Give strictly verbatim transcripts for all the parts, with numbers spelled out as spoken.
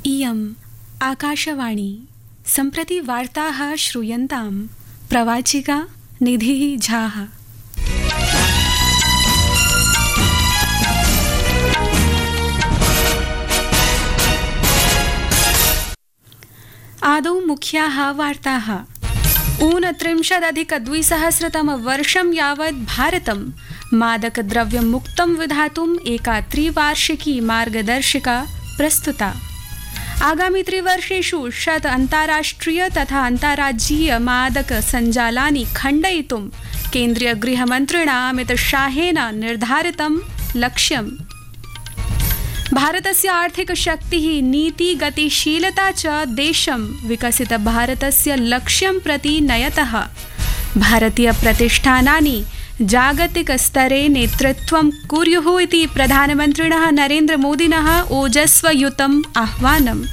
इयम् आकाशवाणी सम्प्रति वार्ताः श्रूयन्तां प्रवाचिका निधिः झाः। आदौ मुख्याः वार्ताः। ऊनत्रिंशदधिकद्विसहस्रतमवर्षं यावत् भारतं मादकद्रव्यमुक्तं विधातुम् एका त्रिवार्षिकी मार्गदर्शिका प्रस्तुता। आगामि त्रिवर्षेषु शत अन्ताराष्ट्रिय तथा अन्ताराज्यीय मादक सञ्जालानि खण्डयितुं केन्द्रीय गृहमन्त्रिणा अमितशाहेन निर्धारितं लक्ष्यम्। भारतस्य आर्थिकशक्तिः नीतिगतिशीलता च देशं विकसितभारतस्य लक्ष्यं प्रति नयतः। भारतीयप्रतिष्ठानानि जागतिकस्तरे नेतृत्वं कुर्युः इति प्रधानमन्त्रिणः नरेन्द्रमोदिनः ओजस्वयुतम् आह्वानम्।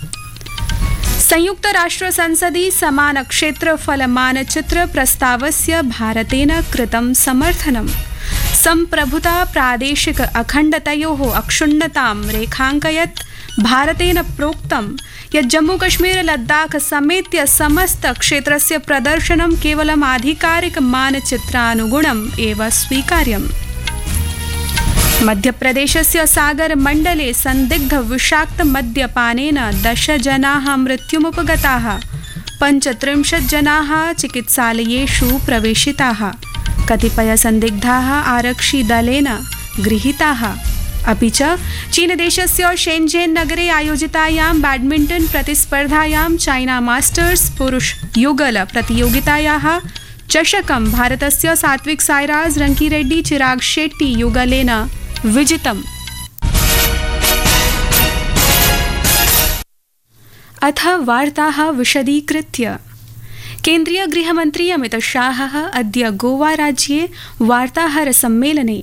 संयुक्तराष्ट्रसंसदि समानक्षेत्रफलमानचित्र प्रस्तावस्य भारतेन कृतं समर्थनम्। सम्प्रभुता प्रादेशिक अखण्डतयोः अक्षुण्णतां रेखाङ्कयत् भारतेन प्रोक्तं यत् जम्मूकश्मीर लद्दाख समेत्य समस्त क्षेत्रस्य प्रदर्शनं केवलम् आधिकारिक मानचित्रानुगुणम् एव स्वीकार्यम्। मध्यप्रदेशस्य सागर मण्डले संदिग्ध विषाक्त मद्यपानेन दश जनाः मृत्युमुपगताः। पञ्चत्रिंशत् जनाः चिकित्सालयेषु प्रवेशिताः। कतिपय संदिग्धाः आरक्षिदलेन गृहीताः। अपि च चीनदेशस्य शेन्झेन् नगरे आयोजितायां बैडमिण्टन् प्रतिस्पर्धायां चाइना मास्टर्स पुरुष युगल प्रतियोगितायाः चषकं भारतस्य सात्विक साईराज रंकीरेड्डी चिराग शेट्टी युगलेन विजितम्। अथ वार्ताः विशदीकृत्य। केन्द्रीय गृहमन्त्री अमितशाहः अद्य गोवाराज्ये वार्ताहरसम्मेलने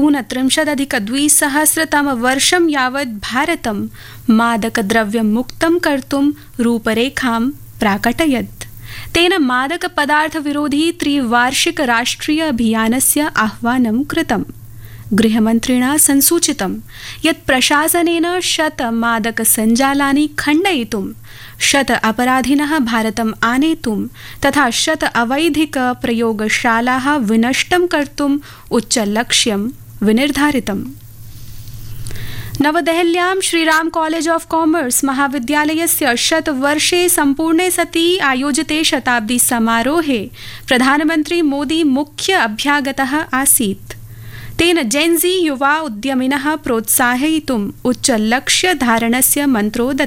ऊनत्रिंशदधिकद्विसहस्रतमवर्षं यावत् भारतं मादकद्रव्यमुक्तं कर्तुं रूपरेखां प्राकटयत्। तेन मादकपदार्थविरोधी त्रिवार्षिक राष्ट्रिय अभियानस्य आह्वानं कृतम्। गृहमन्त्रिणा संसूचितं यत् प्रशासनेन शत मादकसञ्जालानि खण्डयितुं, शत अपराधिनः भारतम् आनेतुं तथा शत अवैधिक प्रयोगशालाः विनष्टं कर्तुम् उच्चलक्ष्यं विनिर्धारितम्। नवदेहल्यां श्रीराम कॉलेज ऑफ कॉमर्स महाविद्यालयस्य शतवर्षे सम्पूर्णे सति आयोजिते शताब्दी समारोहे प्रधानमन्त्री मोदी मुख्य अभ्यागतः आसीत्। तेन जेन्जी युवा उद्यमिनः प्रोत्साहयितुम् उच्चलक्ष्यधारणस्य मन्त्रो दत्तः।